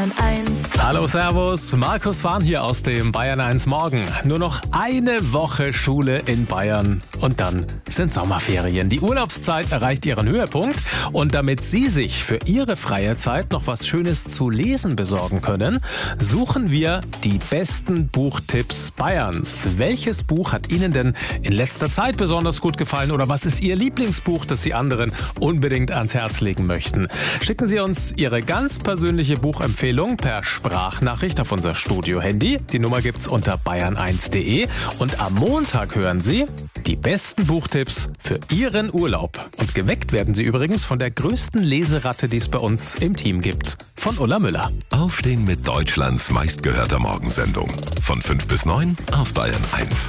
Bayern 1. Hallo, servus, Markus Wahn hier aus dem Bayern 1 Morgen. Nur noch eine Woche Schule in Bayern und dann sind Sommerferien. Die Urlaubszeit erreicht ihren Höhepunkt und damit Sie sich für Ihre freie Zeit noch was Schönes zu lesen besorgen können, suchen wir die besten Buchtipps Bayerns. Welches Buch hat Ihnen denn in letzter Zeit besonders gut gefallen oder was ist Ihr Lieblingsbuch, das Sie anderen unbedingt ans Herz legen möchten? Schicken Sie uns Ihre ganz persönliche Buchempfehlung per Sprachnachricht auf unser Studio-Handy. Die Nummer gibt's unter bayern1.de und am Montag hören Sie die besten Buchtipps für Ihren Urlaub. Und geweckt werden Sie übrigens von der größten Leseratte, die es bei uns im Team gibt, von Ulla Müller. Aufstehen mit Deutschlands meistgehörter Morgensendung. Von 5 bis 9 auf Bayern 1.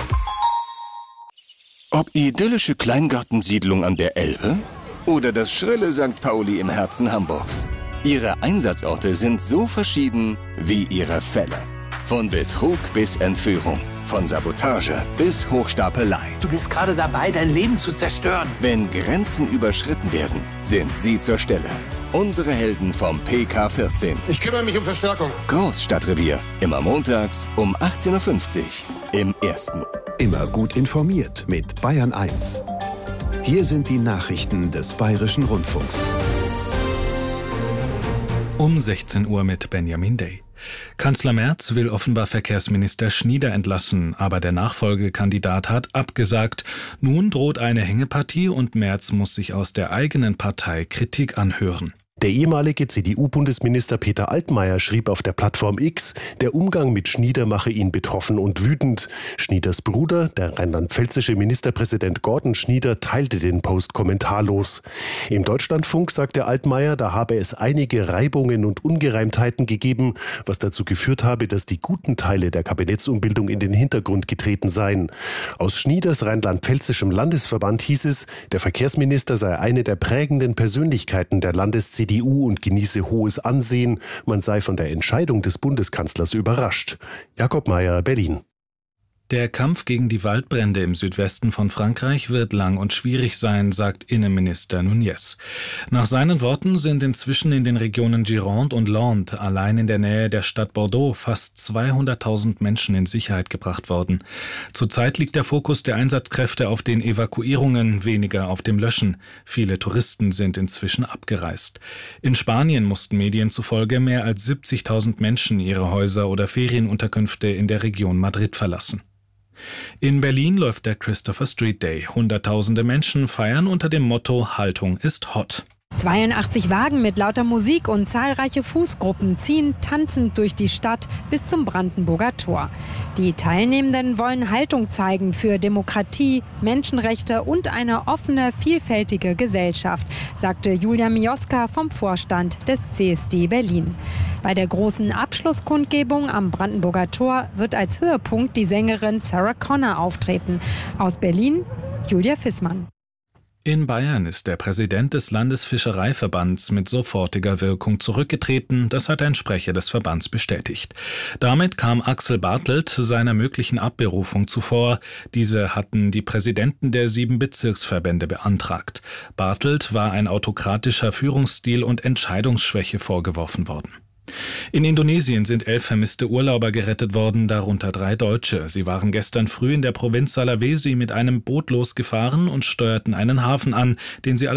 Ob idyllische Kleingartensiedlung an der Elbe oder das schrille St. Pauli im Herzen Hamburgs. Ihre Einsatzorte sind so verschieden wie ihre Fälle. Von Betrug bis Entführung, von Sabotage bis Hochstapelei. Du bist gerade dabei, dein Leben zu zerstören. Wenn Grenzen überschritten werden, sind sie zur Stelle. Unsere Helden vom PK14. Ich kümmere mich um Verstärkung. Großstadtrevier. Immer montags um 18.50 Uhr im Ersten. Immer gut informiert mit Bayern 1. Hier sind die Nachrichten des Bayerischen Rundfunks. Um 16 Uhr mit Benjamin Day. Kanzler Merz will offenbar Verkehrsminister Schnieder entlassen, aber der Nachfolgekandidat hat abgesagt. Nun droht eine Hängepartie und Merz muss sich aus der eigenen Partei Kritik anhören. Der ehemalige CDU-Bundesminister Peter Altmaier schrieb auf der Plattform X, der Umgang mit Schnieder mache ihn betroffen und wütend. Schnieders Bruder, der rheinland-pfälzische Ministerpräsident Gordon Schnieder, teilte den Post kommentarlos. Im Deutschlandfunk sagte Altmaier, da habe es einige Reibungen und Ungereimtheiten gegeben, was dazu geführt habe, dass die guten Teile der Kabinettsumbildung in den Hintergrund getreten seien. Aus Schnieders rheinland-pfälzischem Landesverband hieß es, der Verkehrsminister sei eine der prägenden Persönlichkeiten der Landes-CDU und genieße hohes Ansehen. Man sei von der Entscheidung des Bundeskanzlers überrascht. Jakob Mayer, Berlin. Der Kampf gegen die Waldbrände im Südwesten von Frankreich wird lang und schwierig sein, sagt Innenminister Nunez. Nach seinen Worten sind inzwischen in den Regionen Gironde und Landes, allein in der Nähe der Stadt Bordeaux, fast 200.000 Menschen in Sicherheit gebracht worden. Zurzeit liegt der Fokus der Einsatzkräfte auf den Evakuierungen, weniger auf dem Löschen. Viele Touristen sind inzwischen abgereist. In Spanien mussten Medien zufolge mehr als 70.000 Menschen ihre Häuser oder Ferienunterkünfte in der Region Madrid verlassen. In Berlin läuft der Christopher Street Day. Hunderttausende Menschen feiern unter dem Motto Haltung ist hot. 82 Wagen mit lauter Musik und zahlreiche Fußgruppen ziehen tanzend durch die Stadt bis zum Brandenburger Tor. Die Teilnehmenden wollen Haltung zeigen für Demokratie, Menschenrechte und eine offene, vielfältige Gesellschaft, sagte Julia Mioska vom Vorstand des CSD Berlin. Bei der großen Abschlusskundgebung am Brandenburger Tor wird als Höhepunkt die Sängerin Sarah Connor auftreten. Aus Berlin, Julia Fissmann. In Bayern ist der Präsident des Landesfischereiverbands mit sofortiger Wirkung zurückgetreten, das hat ein Sprecher des Verbands bestätigt. Damit kam Axel Bartelt seiner möglichen Abberufung zuvor. Diese hatten die Präsidenten der 7 Bezirksverbände beantragt. Bartelt war ein autokratischer Führungsstil und Entscheidungsschwäche vorgeworfen worden. In Indonesien sind 11 vermisste Urlauber gerettet worden, darunter 3 Deutsche. Sie waren gestern früh in der Provinz Sulawesi mit einem Boot losgefahren und steuerten einen Hafen an, den sie